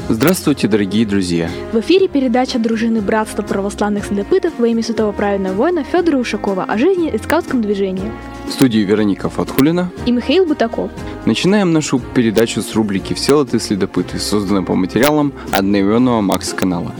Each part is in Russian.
Здравствуйте, дорогие друзья! В эфире передача дружины Братства православных следопытов во имя святого праведного воина Федора Ушакова о жизни и скаутском движении. В студии Вероника Фатхулина и Михаил Бутаков. Начинаем нашу передачу с рубрики «Всеволод следопыты», созданной по материалам одноименного Макс-канала.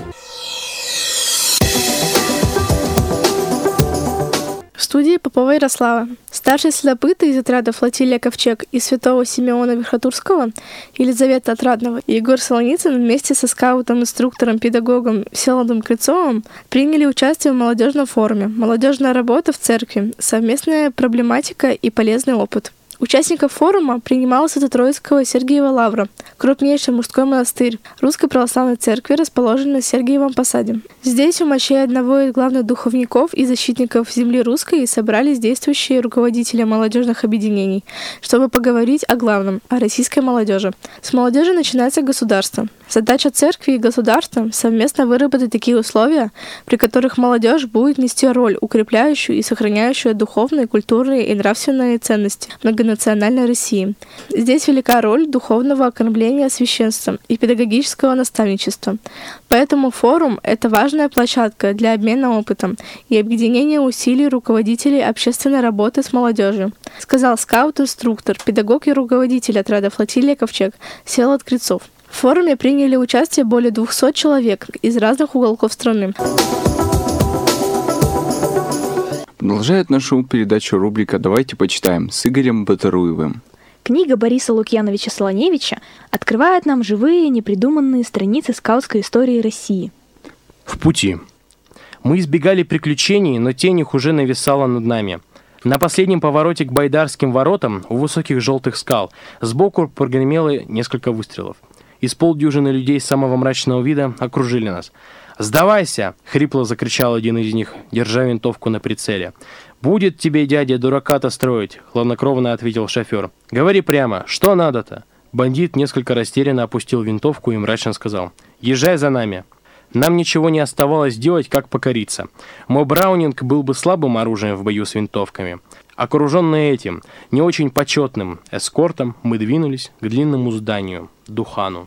В студии Попова Ярослава. Старшие следопыты из отряда «Флотилия Ковчег» и святого Симеона Верхотурского, Елизавета Отрадного и Егор Солоницын вместе со скаутом-инструктором, педагогом Всеволодом Крыльцовым приняли участие в молодежном форуме «Молодежная работа в церкви. Совместная проблематика и полезный опыт». Участников форума принимал Свято-Троицкого Сергиева Лавра, крупнейший мужской монастырь Русской Православной Церкви, расположенный на Сергиевом Посаде. Здесь у мощей одного из главных духовников и защитников земли русской собрались действующие руководители молодежных объединений, чтобы поговорить о главном, о российской молодежи. С молодежи начинается государство. Задача церкви и государства совместно выработать такие условия, при которых молодежь будет нести роль, укрепляющую и сохраняющую духовные, культурные и нравственные ценности многонациональной России. Здесь велика роль духовного окормления священством и педагогического наставничества. Поэтому форум – это важная площадка для обмена опытом и объединения усилий руководителей общественной работы с молодежью, сказал скаут-инструктор, педагог и руководитель отряда «Флотилия Ковчег» Всеволод Крыльцов. В форуме приняли участие более 200 человек из разных уголков страны. Продолжает нашу передачу рубрика «Давайте почитаем» с Игорем Батаруевым. Книга Бориса Лукьяновича Солоневича открывает нам живые, непридуманные страницы скаутской истории России. В пути. Мы избегали приключений, но тень их уже нависала над нами. На последнем повороте к Байдарским воротам у высоких желтых скал сбоку прогремело несколько выстрелов. Из полдюжины людей самого мрачного вида окружили нас. «Сдавайся!» — хрипло закричал один из них, держа винтовку на прицеле. «Будет тебе, дядя, дурака-то строить!» — хладнокровно ответил шофер. «Говори прямо, что надо-то?» Бандит несколько растерянно опустил винтовку и мрачно сказал: «Езжай за нами!» Нам ничего не оставалось делать, как покориться. Мой браунинг был бы слабым оружием в бою с винтовками. Окруженные этим, не очень почетным эскортом, мы двинулись к длинному зданию, Духану.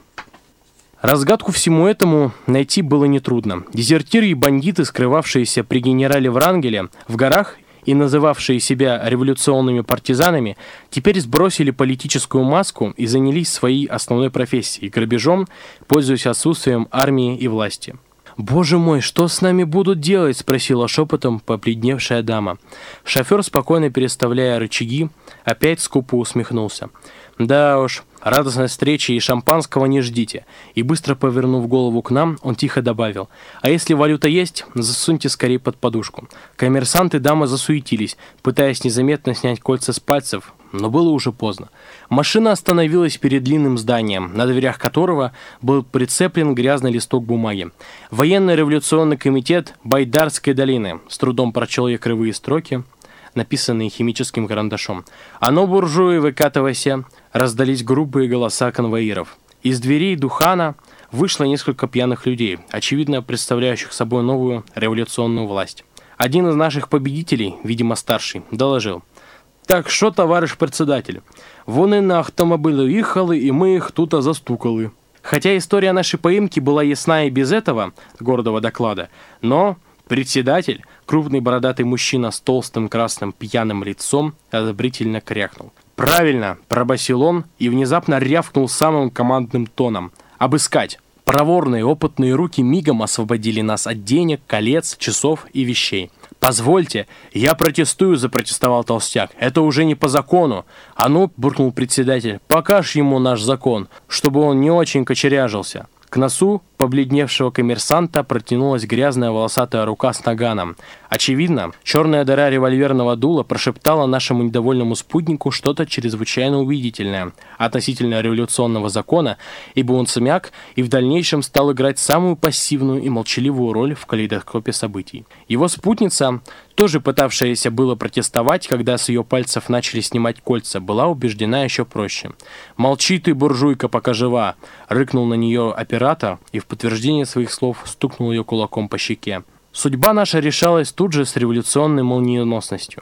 Разгадку всему этому найти было нетрудно. Дезертиры и бандиты, скрывавшиеся при генерале Врангеле в горах и называвшие себя революционными партизанами, теперь сбросили политическую маску и занялись своей основной профессией – грабежом, пользуясь отсутствием армии и власти. «Боже мой, что с нами будут делать?» – спросила шепотом побледневшая дама. Шофер, спокойно переставляя рычаги, опять скупо усмехнулся. «Да уж, радостной встречи и шампанского не ждите». И быстро повернув голову к нам, он тихо добавил: «А если валюта есть, засуньте скорее под подушку». Коммерсанты дамы засуетились, пытаясь незаметно снять кольца с пальцев, но было уже поздно. Машина остановилась перед длинным зданием, на дверях которого был прицеплен грязный листок бумаги. «Военно-революционный комитет Байдарской долины», — с трудом прочел я кривые строки, написанные химическим карандашом. «А ну, буржуи, выкатывайся!» Раздались грубые голоса конвоиров. Из дверей Духана вышло несколько пьяных людей, очевидно представляющих собой новую революционную власть. Один из наших победителей, видимо старший, доложил: «Так що, товарищ председатель, вони на автомобилі їхали, і ми їх тут застукали». Хотя история нашей поимки была ясна и без этого гордого доклада, но председатель, крупный бородатый мужчина с толстым красным пьяным лицом, одобрительно крякнул. «Правильно!» – пробасил он и внезапно рявкнул самым командным тоном: «Обыскать!» Проворные, опытные руки мигом освободили нас от денег, колец, часов и вещей. «Позвольте, я протестую», — запротестовал толстяк. «Это уже не по закону». «А ну», — буркнул председатель, — «покажь ему наш закон, чтобы он не очень кочеряжился». К носу побледневшего коммерсанта протянулась грязная волосатая рука с наганом. Очевидно, черная дыра револьверного дула прошептала нашему недовольному спутнику что-то чрезвычайно убедительное относительно революционного закона, ибо он смяк и в дальнейшем стал играть самую пассивную и молчаливую роль в калейдоскопе событий. Его спутница, тоже пытавшаяся было протестовать, когда с ее пальцев начали снимать кольца, была убеждена еще проще. «Молчи ты, буржуйка, пока жива!» — рыкнул на нее оператор и в подтверждение своих слов стукнул ее кулаком по щеке. Судьба наша решалась тут же с революционной молниеносностью.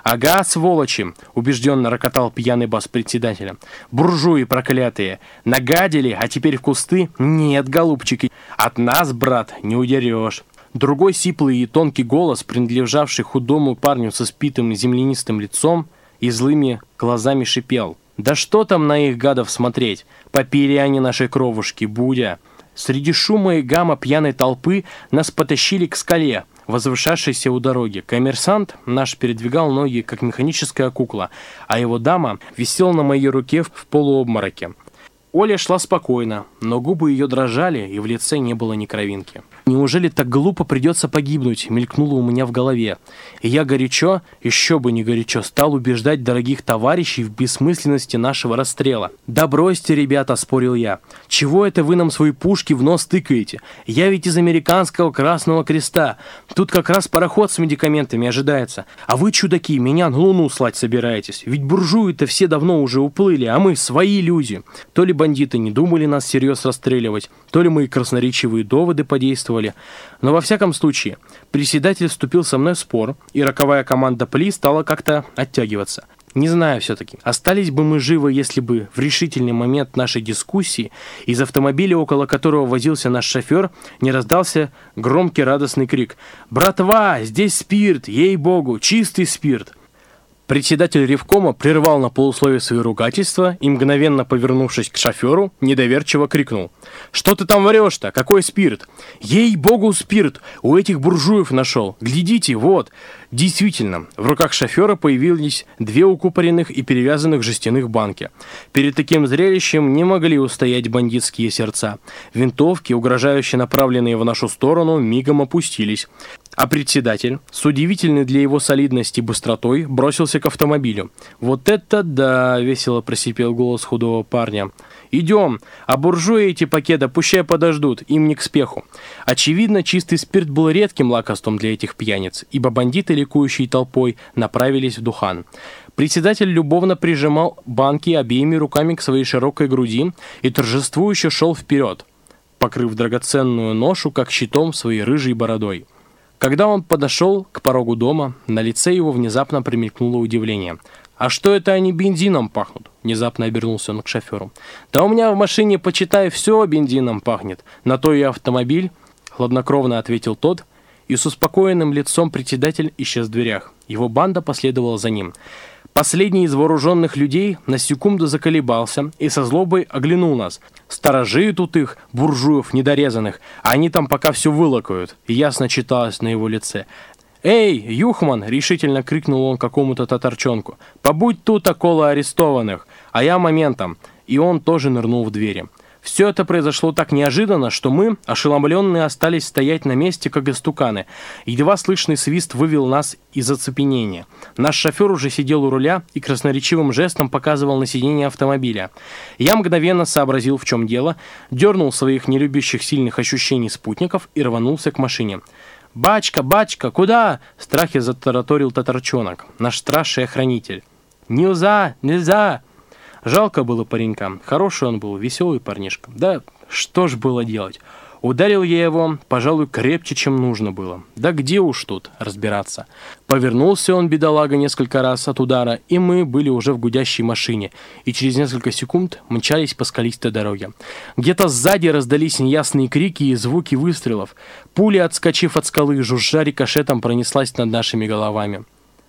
«Ага, сволочи!» — убежденно рокотал пьяный бас председателя. «Буржуи проклятые! Нагадили, а теперь в кусты? Нет, голубчики, от нас, брат, не удерешь!» Другой сиплый и тонкий голос, принадлежавший худому парню со спитым землянистым лицом и злыми глазами, шипел: «Да что там на их гадов смотреть? Попили они нашей кровушки, Будя!» Среди шума и гамма пьяной толпы нас потащили к скале, возвышавшейся у дороги. Коммерсант наш передвигал ноги, как механическая кукла, а его дама висела на моей руке в полуобмороке. Оля шла спокойно, но губы ее дрожали, и в лице не было ни кровинки. «Неужели так глупо придется погибнуть?» — мелькнуло у меня в голове. И я горячо, еще бы не горячо, стал убеждать дорогих товарищей в бессмысленности нашего расстрела. «Да бросьте, ребята!» — спорил я. «Чего это вы нам свои пушки в нос тыкаете? Я ведь из американского Красного Креста. Тут как раз пароход с медикаментами ожидается. А вы, чудаки, меня на Луну слать собираетесь. Ведь буржуи-то все давно уже уплыли, а мы свои люди. То ли бандиты не думали нас всерьез расстреливать, то ли мои красноречивые доводы подействовали. Но во всяком случае, председатель вступил со мной в спор, и роковая команда пли стала как-то оттягиваться. Не знаю все-таки, остались бы мы живы, если бы в решительный момент нашей дискуссии из автомобиля, около которого возился наш шофер, не раздался громкий радостный крик: «Братва, здесь спирт, ей-богу, чистый спирт!» Председатель ревкома прервал на полусловие свои ругательства и, мгновенно повернувшись к шоферу, недоверчиво крикнул: «Что ты там врешь-то? Какой спирт?» «Ей-богу, спирт! У этих буржуев нашел! Глядите, вот!» Действительно, в руках шофера появились две укупоренных и перевязанных жестяных банки. Перед таким зрелищем не могли устоять бандитские сердца. Винтовки, угрожающе направленные в нашу сторону, мигом опустились. А председатель, с удивительной для его солидности быстротой, бросился к автомобилю. «Вот это да!» — весело просипел голос худого парня. «Идем, а буржуи эти пакета пущай подождут, им не к спеху». Очевидно, чистый спирт был редким лакомством для этих пьяниц, ибо бандиты, ликующей толпой, направились в Духан. Председатель любовно прижимал банки обеими руками к своей широкой груди и торжествующе шел вперед, покрыв драгоценную ношу, как щитом, своей рыжей бородой. Когда он подошел к порогу дома, на лице его внезапно промелькнуло удивление. «А что это они бензином пахнут?» — внезапно обернулся он к шоферу. «Да у меня в машине, почитай, все бензином пахнет. На то и автомобиль», — хладнокровно ответил тот, и с успокоенным лицом председатель исчез в дверях. Его банда последовала за ним. Последний из вооруженных людей на секунду заколебался и со злобой оглянул нас. «Сторожи тут их, буржуев недорезанных, а они там пока все вылакают», — ясно читалось на его лице. «Эй, Юхман!» — решительно крикнул он какому-то татарчонку. «Побудь тут около арестованных, а я моментом». И он тоже нырнул в двери. Все это произошло так неожиданно, что мы, ошеломленные, остались стоять на месте, как истуканы. Едва слышный свист вывел нас из оцепенения. Наш шофер уже сидел у руля и красноречивым жестом показывал на сиденье автомобиля. Я мгновенно сообразил, в чем дело, дернул своих нелюбящих сильных ощущений спутников и рванулся к машине. «Бачка, бачка, куда?» — в страхе затараторил татарчонок, наш страж и охранитель. «Нельзя, нельзя!» Жалко было паренька. Хороший он был, веселый парнишка. Да что ж было делать? Ударил я его, пожалуй, крепче, чем нужно было. Да где уж тут разбираться. Повернулся он, бедолага, несколько раз от удара, и мы были уже в гудящей машине, и через несколько секунд мчались по скалистой дороге. Где-то сзади раздались неясные крики и звуки выстрелов. Пуля, отскочив от скалы, жужжа рикошетом, пронеслась над нашими головами.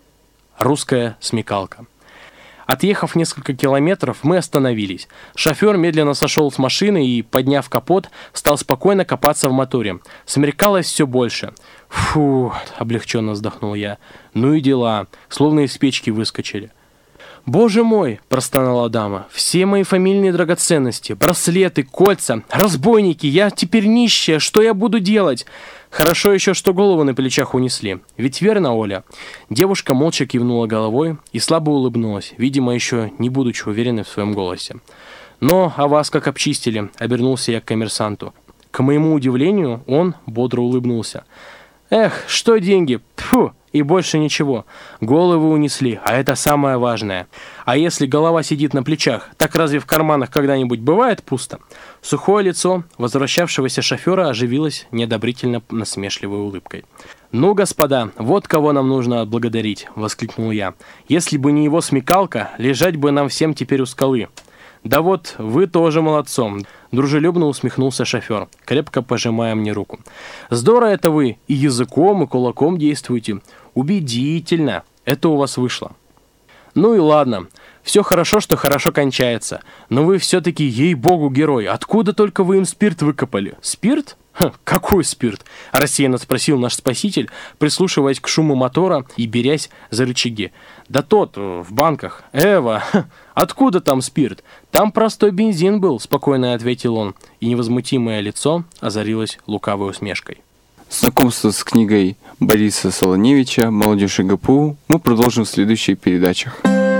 Русская смекалка. Отъехав несколько километров, мы остановились. Шофер медленно сошел с машины и, подняв капот, стал спокойно копаться в моторе. Смеркалось все больше. «Фу!» — облегченно вздохнул я. «Ну и дела, словно из печки выскочили». «Боже мой!» — простонала дама. «Все мои фамильные драгоценности, браслеты, кольца, разбойники, я теперь нищая, что я буду делать?» Хорошо еще, что голову на плечах унесли. Ведь верно, Оля?» Девушка молча кивнула головой и слабо улыбнулась, видимо, еще не будучи уверенной в своем голосе. «Но, а вас как обчистили?» — обернулся я к коммерсанту. К моему удивлению, он бодро улыбнулся. «Эх, что деньги? Тьфу! и больше ничего. Головы унесли, а это самое важное. А если голова сидит на плечах, так разве в карманах когда-нибудь бывает пусто? Сухое лицо возвращавшегося шофера оживилось неодобрительно насмешливой улыбкой. «Ну, господа, вот кого нам нужно отблагодарить», — воскликнул я. «Если бы не его смекалка, лежать бы нам всем теперь у скалы». «Да вот, вы тоже молодцом», — дружелюбно усмехнулся шофер, крепко пожимая мне руку. «Здорово это вы и языком, и кулаком действуете. Убедительно. Это у вас вышло». «Ну и ладно. Все хорошо, что хорошо кончается. Но вы все-таки, ей-богу, герой. Откуда только вы им спирт выкопали? Спирт? Какой спирт?» — рассеянно спросил наш спаситель, прислушиваясь к шуму мотора и берясь за рычаги. «Да тот, в банках. Эва, откуда там спирт? Там простой бензин был», — спокойно ответил он, и невозмутимое лицо озарилось лукавой усмешкой. Знакомство с книгой Бориса Солоневича «Молодежь ГПУ» мы продолжим в следующих передачах.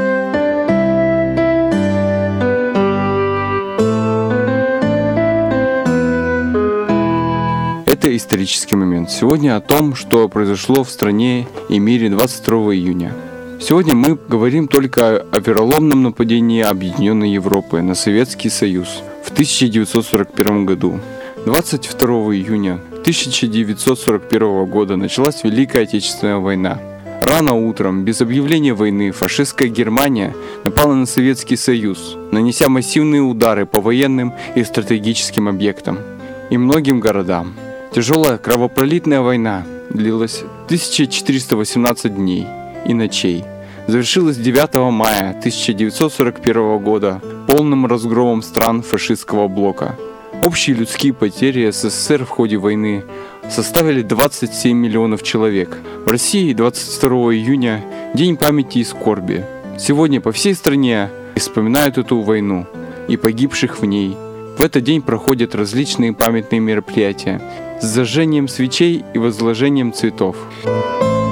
Это исторический момент. Сегодня о том, что произошло в стране и мире 22 июня. Сегодня мы говорим только о вероломном нападении Объединенной Европы на Советский Союз в 1941 году. 22 июня 1941 года началась Великая Отечественная война. Рано утром, без объявления войны, фашистская Германия напала на Советский Союз, нанеся массивные удары по военным и стратегическим объектам и многим городам. Тяжелая кровопролитная война длилась 1418 дней и ночей. Завершилась 9 мая 1941 года полным разгромом стран фашистского блока. Общие людские потери СССР в ходе войны составили 27 миллионов человек. В России 22 июня – День памяти и скорби. Сегодня по всей стране вспоминают эту войну и погибших в ней. В этот день проходят различные памятные мероприятия с зажжением свечей и возложением цветов.